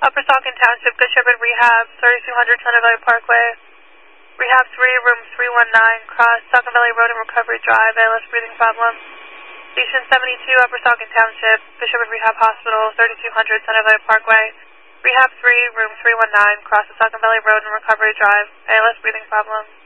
Upper Saucon Township, Good Shepherd Rehab, 3200 Thunder Valley Parkway. Rehab 3, room 319, cross Saucon Valley Road and Recovery Drive, ALS breathing problem. Station 72, Upper Saucon Township, Good Shepherd Rehab Hospital, 3200 Thunder Valley Parkway. Rehab 3, room 319, cross the Saucon Valley Road and Recovery Drive, ALS breathing problem.